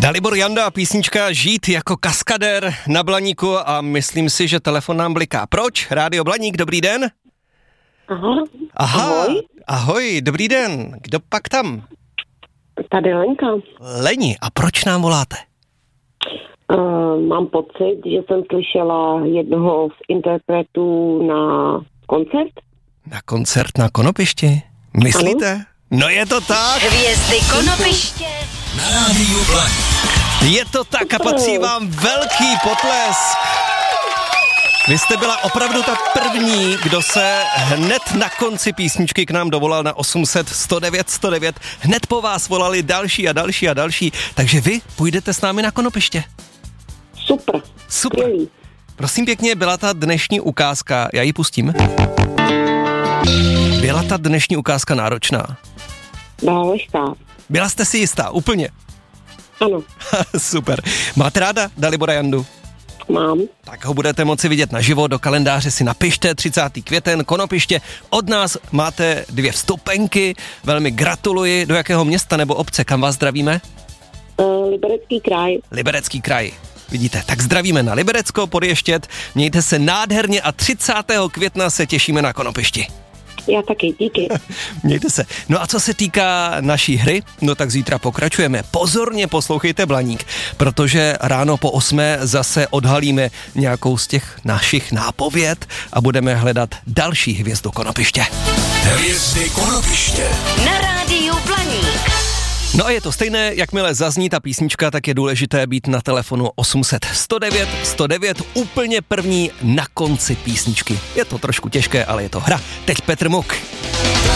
Dalibor Janda, písnička Žít jako kaskadér na Blaníku a myslím si, že telefon nám bliká. Proč? Rádio Blaník, dobrý den. Aha, ahoj, dobrý den. Kdo pak tam? Tady Lenka. Leni, a proč nám voláte? Mám pocit, že jsem slyšela jednoho z interpretů na koncert. Na koncert na Konopišti? Myslíte? Ano? No je to tak. Hvězdy Konopiště na Rádiu Blaník. Je to tak a patří vám velký potlesk. Vy jste byla opravdu ta první, kdo se hned na konci písničky k nám dovolal na 800 109 109. Hned po vás volali další a další a další. Takže vy půjdete s námi na Konopiště. Super. Skvělý. Prosím pěkně, byla ta dnešní ukázka, já ji pustím. Byla ta dnešní ukázka náročná? Byla lehká. Byla jste si jistá, úplně? Ano. Super. Máte ráda Dalibora Jandu? Mám. Tak ho budete moci vidět naživo, do kalendáře si napište 30. květen, Konopiště. Od nás máte 2 vstupenky, velmi gratuluji. Do jakého města nebo obce, kam vás zdravíme? Liberecký kraj. Liberecký kraj. Vidíte, tak zdravíme na Liberecko, Podještěd. Mějte se nádherně a 30. května se těšíme na Konopišti. Já taky, díky. Mějte se. No a co se týká naší hry, no tak zítra pokračujeme. Pozorně poslouchejte Blaník, protože ráno po 8 zase odhalíme nějakou z těch našich nápověd a budeme hledat další hvězdu Konopiště. Hvězdy Konopiště na Rádiu Blaník. No a je to stejné, jakmile zazní ta písnička, tak je důležité být na telefonu 800 109 109 úplně první na konci písničky. Je to trošku těžké, ale je to hra. Teď Petr Muk.